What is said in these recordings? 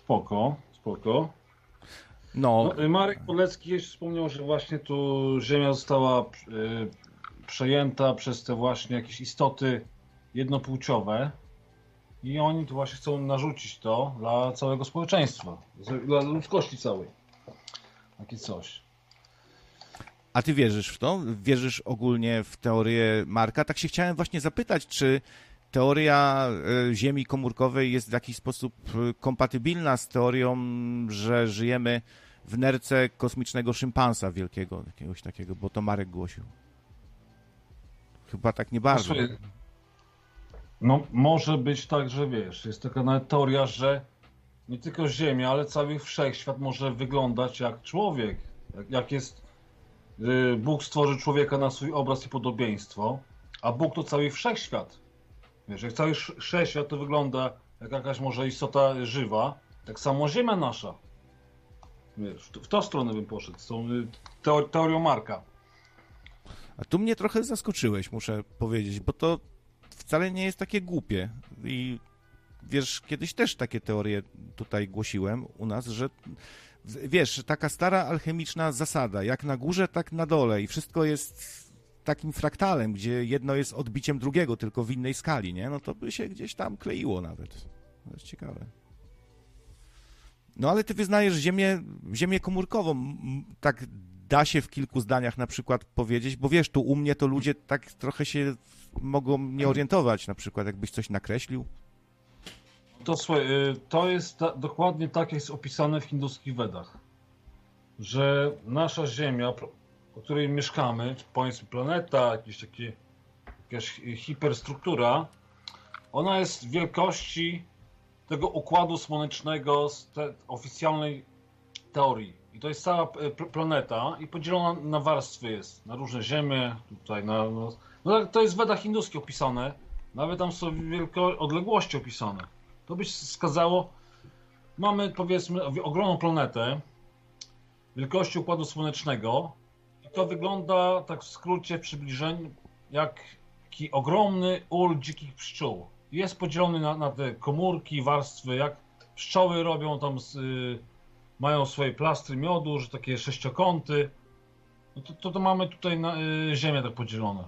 Spoko, spoko. No, No, Marek Podlecki jeszcze wspomniał, że właśnie tu Ziemia została przejęta przez te właśnie jakieś istoty jednopłciowe i oni tu właśnie chcą narzucić to dla całego społeczeństwa, dla ludzkości całej. Takie coś. a ty wierzysz w to? Wierzysz ogólnie w teorię Marka? Tak się chciałem właśnie zapytać, czy teoria Ziemi komórkowej jest w jakiś sposób kompatybilna z teorią, że żyjemy w nerce kosmicznego szympansa wielkiego, jakiegoś takiego, bo to Marek głosił. Chyba tak nie bardzo. Słuchaj, no może być tak, że wiesz, jest taka nawet teoria, że nie tylko Ziemia, ale cały wszechświat może wyglądać jak człowiek. Jak jest Bóg stworzył człowieka na swój obraz i podobieństwo, a Bóg to cały wszechświat. Wiesz, jak cały wszechświat to wygląda jak jakaś może istota żywa, tak samo Ziemia nasza. Wiesz, w tą stronę bym poszedł, z tą teorią Marka. A tu mnie trochę zaskoczyłeś, muszę powiedzieć, bo to wcale nie jest takie głupie. I wiesz, kiedyś też takie teorie tutaj głosiłem u nas, że wiesz, taka stara alchemiczna zasada, jak na górze, tak na dole i wszystko jest takim fraktalem, gdzie jedno jest odbiciem drugiego, tylko w innej skali, nie? No to by się gdzieś tam kleiło nawet. To jest ciekawe. No ale ty wyznajesz ziemię komórkową. Tak da się w kilku zdaniach na przykład powiedzieć, bo wiesz, tu u mnie to ludzie tak trochę się mogą nie orientować, na przykład jakbyś coś nakreślił. To słuchaj, to jest dokładnie tak, jak jest opisane w hinduskich Wedach, że nasza Ziemia, o której mieszkamy, czy powiedzmy planeta, jakaś hiperstruktura, ona jest wielkości tego układu słonecznego z oficjalnej teorii. I to jest cała planeta i podzielona na warstwy jest, na różne ziemie, tutaj no to jest w Wedach hinduskich opisane, nawet tam są odległości opisane. To by się wskazało, mamy powiedzmy ogromną planetę wielkości układu słonecznego i to wygląda tak w skrócie, w przybliżeniu, jak taki ogromny ul dzikich pszczół. Jest podzielony na te komórki, warstwy, jak pszczoły robią tam, mają swoje plastry miodu, że takie sześciokąty. No to mamy tutaj Ziemię tak podzielone.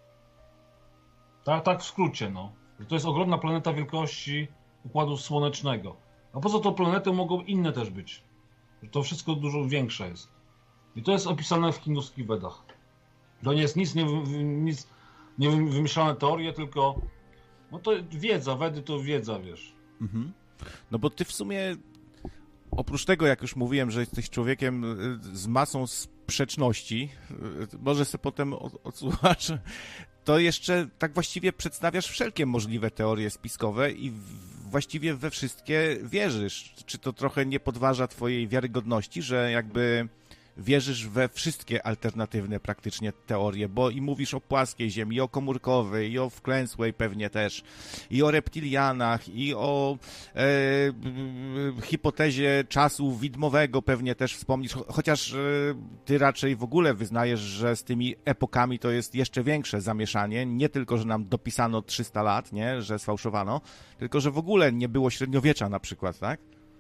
Tak w skrócie, no. To jest ogromna planeta wielkości układu słonecznego. A poza tą planetą mogą inne też być. To wszystko dużo większe jest. I to jest opisane w hinduskich Wedach. To nie jest nic nie wymyślane teorie, tylko no to wiedza, Wedy to wiedza, wiesz. Mhm. No bo ty w sumie, oprócz tego, jak już mówiłem, że jesteś człowiekiem z masą sprzeczności, może sobie potem odsłuchasz, to jeszcze tak właściwie przedstawiasz wszelkie możliwe teorie spiskowe i właściwie we wszystkie wierzysz. Czy to trochę nie podważa twojej wiarygodności, że jakby wierzysz we wszystkie alternatywne praktycznie teorie, bo i mówisz o płaskiej Ziemi, i o komórkowej, i o wklęsłej pewnie też, i o reptilianach, i o hipotezie czasu widmowego pewnie też wspomnisz, chociaż ty raczej w ogóle wyznajesz, że z tymi epokami to jest jeszcze większe zamieszanie, nie tylko, że nam dopisano 300 lat, nie, że sfałszowano, tylko, że w ogóle nie było średniowiecza na przykład, tak?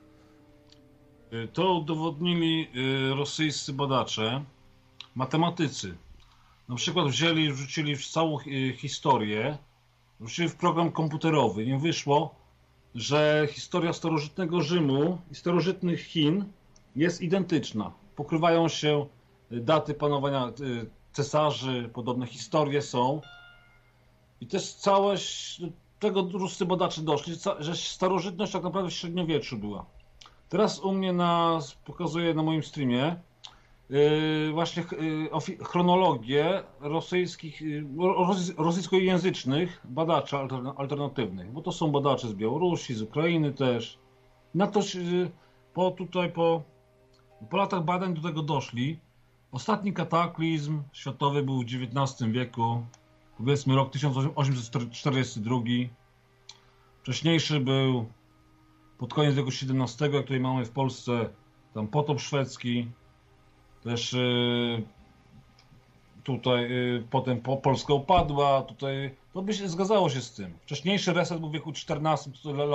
To udowodnili rosyjscy badacze, matematycy. Na przykład wrzucili w całą historię, wrzucili w program komputerowy. Im wyszło, że historia starożytnego Rzymu i starożytnych Chin jest identyczna. Pokrywają się daty panowania cesarzy, podobne historie są. I też tego ruscy badacze doszli, że starożytność tak naprawdę w średniowieczu była. Teraz u mnie pokazuję na moim streamie właśnie chronologię rosyjskojęzycznych badaczy alternatywnych, bo to są badacze z Białorusi, z Ukrainy też. Na to po latach badań do tego doszli. Ostatni kataklizm światowy był w XIX wieku, powiedzmy rok 1842. Wcześniejszy był pod koniec wieku XVII, jak tutaj mamy w Polsce tam potop szwedzki, też tutaj potem Polska upadła, tutaj to by się zgadzało się z tym. Wcześniejszy reset był w wieku XIV,